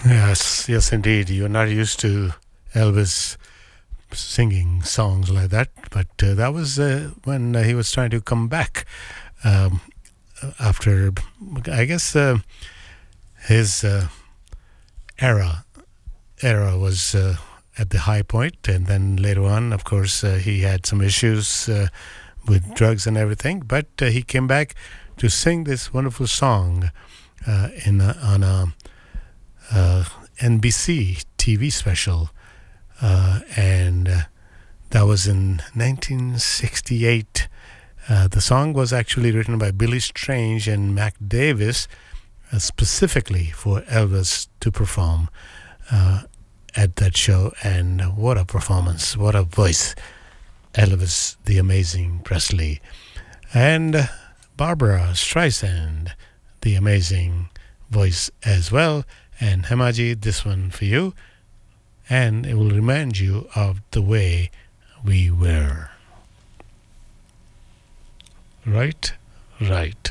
Yes, yes, indeed. You're not used to Elvis singing songs like that, but that was when he was trying to come back um, after, I guess, his era era was at the high point, and then later on, of course, he had some issues with drugs and everything. But he came back to sing this wonderful song in on a uh, NBC TV special, and that was in 1968. The song was actually written by Billy Strange and Mac Davis, specifically for Elvis to perform at that show. And what a performance! What a voice! Elvis, the amazing Presley, and Barbara Streisand, the amazing voice as well. And Hemaji, this one for you, and it will remind you of the way we were. Right, right.